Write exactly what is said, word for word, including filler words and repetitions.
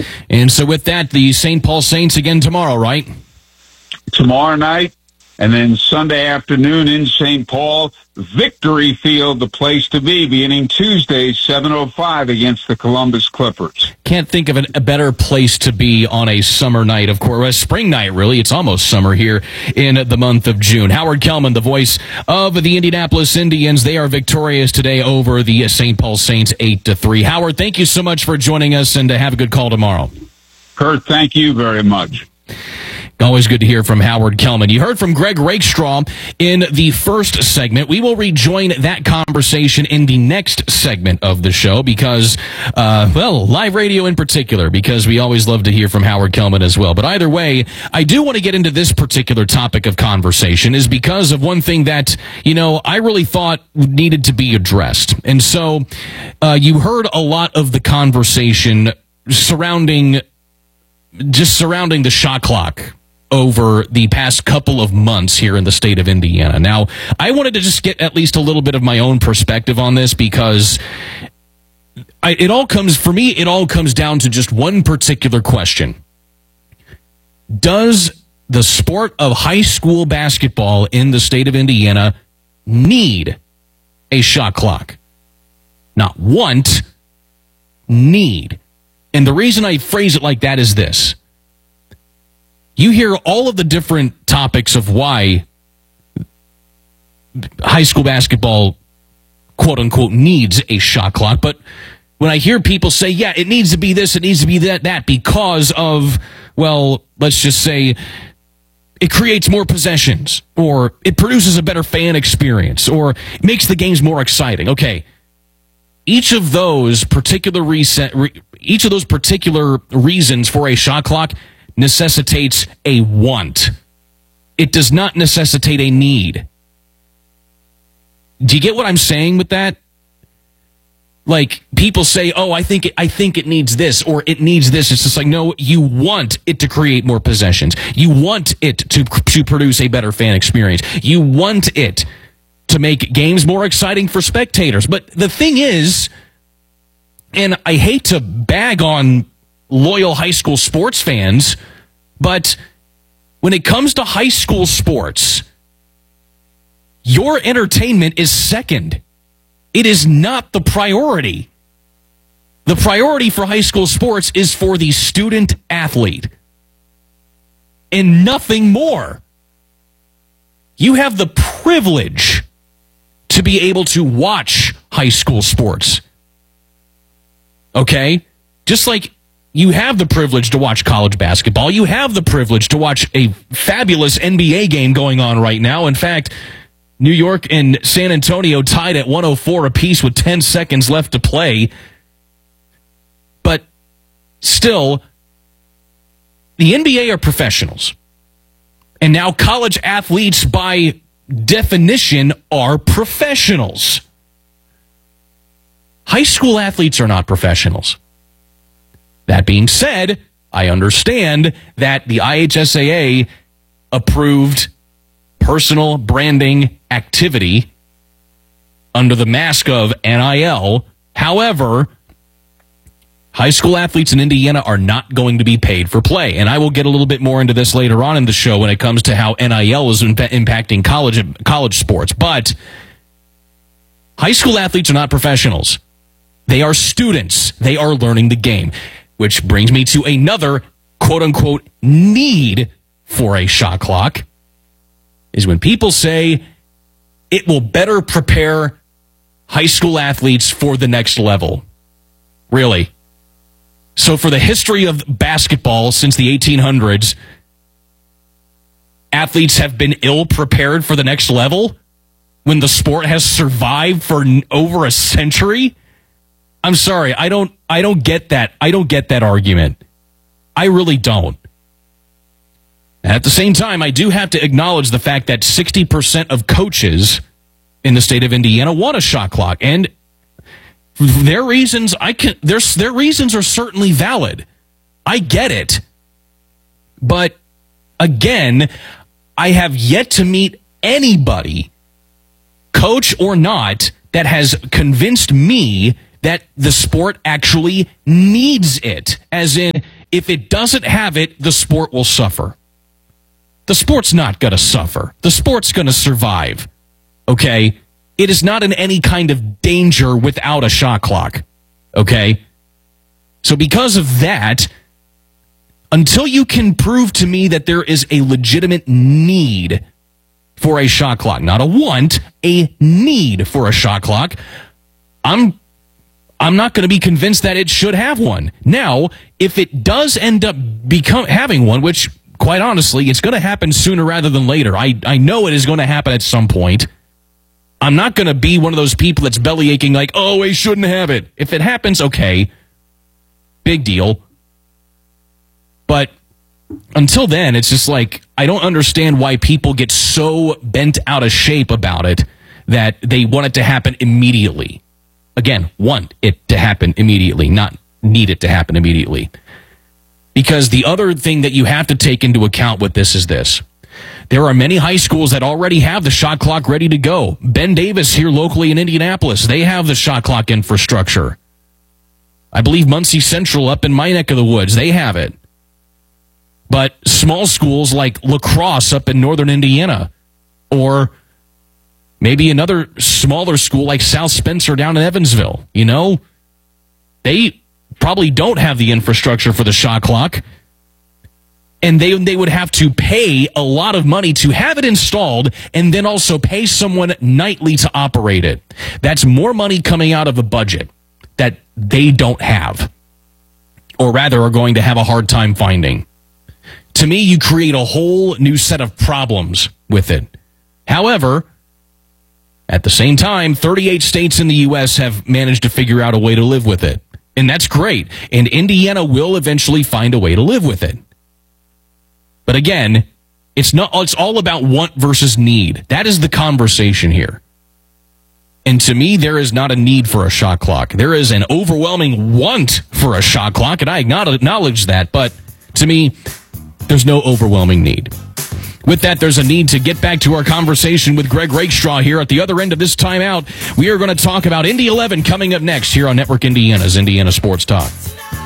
And so with that, the Saint Paul Saints again tomorrow, right? Tomorrow night, and then Sunday afternoon in Saint Paul, Victory Field, the place to be, beginning Tuesday, seven oh five against the Columbus Clippers. Can't think of an, a better place to be on a summer night, of course. A spring night, really. It's almost summer here in the month of June. Howard Kellman, the voice of the Indianapolis Indians. They are victorious today over the Saint Paul Saints, eight to three. Howard, thank you so much for joining us, and have a good call tomorrow. Kurt, thank you very much. Always good to hear from Howard Kellman. You heard from Greg Rakestraw in the first segment. We will rejoin that conversation in the next segment of the show because, uh, well, live radio in particular, because we always love to hear from Howard Kellman as well. But either way, I do want to get into this particular topic of conversation is because of one thing that, you know, I really thought needed to be addressed. And so, uh, you heard a lot of the conversation surrounding, just surrounding the shot clock over the past couple of months here in the state of Indiana. Now, I wanted to just get at least a little bit of my own perspective on this because I, it all comes, for me, it all comes down to just one particular question. Does the sport of high school basketball in the state of Indiana need a shot clock? Not want, need. And the reason I phrase it like that is this. You hear all of the different topics of why high school basketball, quote unquote, needs a shot clock. But when I hear people say, yeah, it needs to be this, it needs to be that, that because of, well, let's just say it creates more possessions or it produces a better fan experience or it makes the games more exciting. Okay. Each of those particular reset, each of those particular reasons for a shot clock necessitates a want. It does not necessitate a need. Do you get what I'm saying with that? Like, people say, oh, I think it, I think it needs this, or it needs this. It's just like, no, you want it to create more possessions. You want it to, to produce a better fan experience. You want it to make games more exciting for spectators. But the thing is, and I hate to bag on loyal high school sports fans, but when it comes to high school sports, your entertainment is second. It is not the priority. The priority for high school sports is for the student athlete and nothing more. You have the privilege to be able to watch high school sports. Okay? Just like you have the privilege to watch college basketball. You have the privilege to watch a fabulous N B A game going on right now. In fact, New York and San Antonio tied at one oh four apiece with ten seconds left to play. But still, the N B A are professionals. And now college athletes, by definition, are professionals. High school athletes are not professionals. That being said, I understand that the I H S A A approved personal branding activity under the mask of N I L. However, high school athletes in Indiana are not going to be paid for play. And I will get a little bit more into this later on in the show when it comes to how N I L is imp- impacting college college sports. But high school athletes are not professionals. They are students. They are learning the game. Which brings me to another quote-unquote need for a shot clock, is when people say it will better prepare high school athletes for the next level. Really? So for the history of basketball since the eighteen hundreds, athletes have been ill-prepared for the next level when the sport has survived for over a century? I'm sorry, I don't I don't get that. I don't get that argument. I really don't. At the same time, I do have to acknowledge the fact that sixty percent of coaches in the state of Indiana want a shot clock, and their reasons I can their their reasons are certainly valid. I get it. But again, I have yet to meet anybody, coach or not, that has convinced me that the sport actually needs it. As in, if it doesn't have it, the sport will suffer. The sport's not going to suffer. The sport's going to survive. Okay? It is not in any kind of danger without a shot clock. Okay? So because of that, until you can prove to me that there is a legitimate need for a shot clock, not a want, a need for a shot clock, I'm I'm not going to be convinced that it should have one. Now, if it does end up become having one, which quite honestly, it's going to happen sooner rather than later. I, I know it is going to happen at some point. I'm not going to be one of those people that's belly aching like, oh, we shouldn't have it. If it happens, okay. Big deal. But until then, it's just like, I don't understand why people get so bent out of shape about it that they want it to happen immediately. Again, want it to happen immediately, not need it to happen immediately. Because the other thing that you have to take into account with this is this. There are many high schools that already have the shot clock ready to go. Ben Davis here locally in Indianapolis, they have the shot clock infrastructure. I believe Muncie Central up in my neck of the woods, they have it. But small schools like La Crosse up in northern Indiana, or maybe another smaller school like South Spencer down in Evansville, you know, they probably don't have the infrastructure for the shot clock. And they they would have to pay a lot of money to have it installed and then also pay someone nightly to operate it. That's more money coming out of a budget that they don't have, or rather are going to have a hard time finding. To me, you create a whole new set of problems with it. However, at the same time, thirty-eight states in the U S have managed to figure out a way to live with it. And that's great. And Indiana will eventually find a way to live with it. But again, it's not, it's all about want versus need. That is the conversation here. And to me, there is not a need for a shot clock. There is an overwhelming want for a shot clock, and I acknowledge that. But to me, there's no overwhelming need. With that, there's a need to get back to our conversation with Greg Rakestraw here at the other end of this timeout. We are going to talk about Indy eleven coming up next here on Network Indiana's Indiana Sports Talk.